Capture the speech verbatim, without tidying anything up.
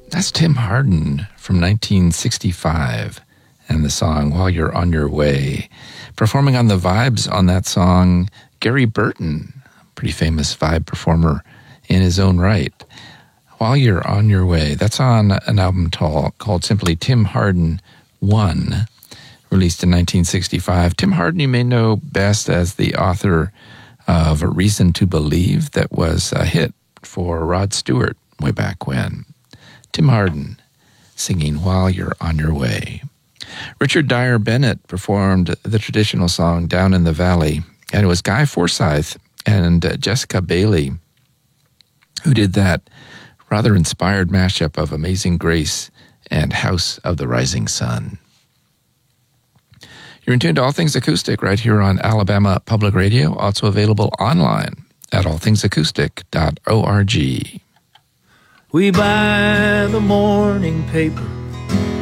That's Tim Hardin from nineteen sixty-five and the song While You're On Your Way. Performing on the vibes on that song, Gary Burton, pretty famous vibe performer in his own right. While You're On Your Way, that's on an album tall, called simply Tim Hardin one, released in nineteen sixty-five. Tim Hardin you may know best as the author of A Reason to Believe, that was a hit for Rod Stewart way back when. Tim Hardin singing While You're On Your Way. Richard Dyer Bennett performed the traditional song Down in the Valley, and it was Guy Forsyth and uh, Jessica Bailey who did that rather inspired mashup of Amazing Grace and House of the Rising Sun. You're in tune to All Things Acoustic right here on Alabama Public Radio, also available online at all things acoustic dot org. We buy the morning paper